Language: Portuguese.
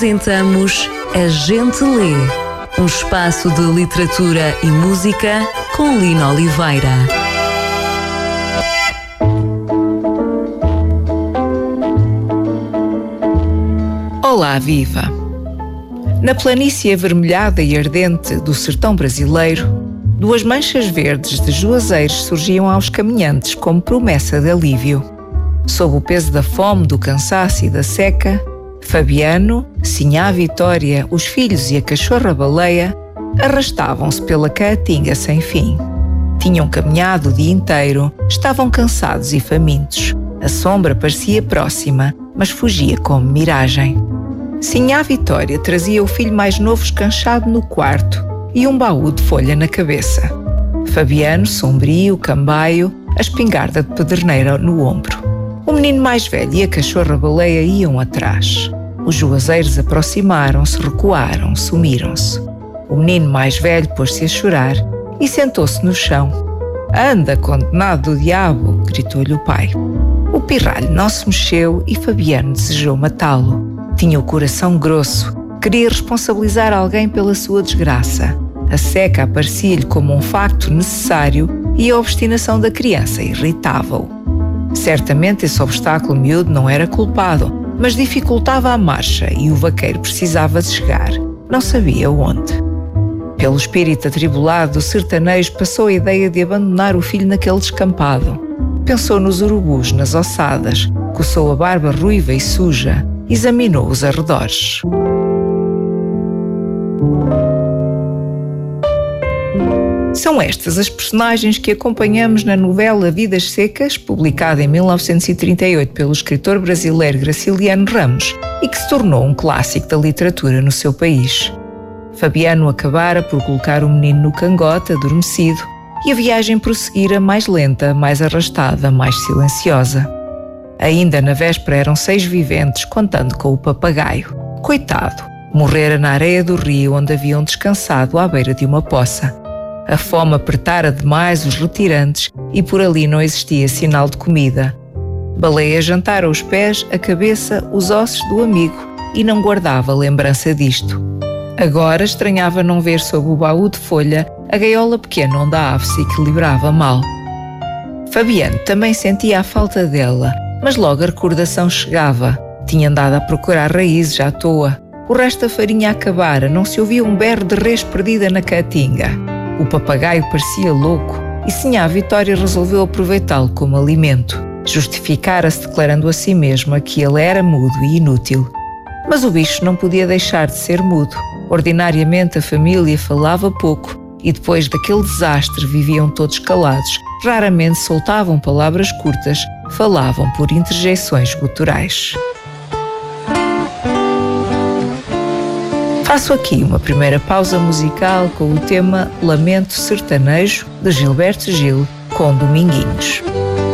Apresentamos A Gente Lê, um espaço de literatura e música com Lina Oliveira. Olá, viva! Na planície avermelhada e ardente do sertão brasileiro, duas manchas verdes de juazeiros surgiam aos caminhantes como promessa de alívio. Sob o peso da fome, do cansaço e da seca, Fabiano, Sinhá Vitória, os filhos e a cachorra-baleia arrastavam-se pela caatinga sem fim. Tinham caminhado o dia inteiro, estavam cansados e famintos. A sombra parecia próxima, mas fugia como miragem. Sinhá Vitória trazia o filho mais novo escanchado no quarto e um baú de folha na cabeça. Fabiano, sombrio, cambaio, a espingarda de pederneira no ombro. O menino mais velho e a cachorra-baleia iam atrás. Os juazeiros aproximaram-se, recuaram, sumiram-se. O menino mais velho pôs-se a chorar e sentou-se no chão. «Anda, condenado do diabo!» gritou-lhe o pai. O pirralho não se mexeu e Fabiano desejou matá-lo. Tinha o coração grosso, queria responsabilizar alguém pela sua desgraça. A seca aparecia-lhe como um facto necessário e a obstinação da criança irritava-o. Certamente esse obstáculo miúdo não era culpado, mas dificultava a marcha e o vaqueiro precisava de chegar. Não sabia onde. Pelo espírito atribulado do sertanejo passou a ideia de abandonar o filho naquele descampado. Pensou nos urubus, nas ossadas, coçou a barba ruiva e suja, examinou os arredores. São estas as personagens que acompanhamos na novela Vidas Secas, publicada em 1938 pelo escritor brasileiro Graciliano Ramos e que se tornou um clássico da literatura no seu país. Fabiano acabara por colocar o menino no cangote, adormecido, e a viagem prosseguira mais lenta, mais arrastada, mais silenciosa. Ainda na véspera eram 6 viventes, contando com o papagaio. Coitado, morrera na areia do rio onde haviam descansado à beira de uma poça. A fome apertara demais os retirantes e por ali não existia sinal de comida. Baleia jantara os pés, a cabeça, os ossos do amigo e não guardava lembrança disto. Agora estranhava não ver sob o baú de folha a gaiola pequena onde a ave se equilibrava mal. Fabiano também sentia a falta dela, mas logo a recordação chegava. Tinha andado a procurar raízes à toa. O resto da farinha acabara, não se ouvia um berro de res perdida na caatinga. O papagaio parecia louco e Sinhá Vitória resolveu aproveitá-lo como alimento. Justificara-se declarando a si mesma que ele era mudo e inútil. Mas o bicho não podia deixar de ser mudo. Ordinariamente a família falava pouco e depois daquele desastre viviam todos calados. Raramente soltavam palavras curtas, falavam por interjeições guturais. Faço aqui uma primeira pausa musical com o tema Lamento Sertanejo, de Gilberto Gil, com Dominguinhos.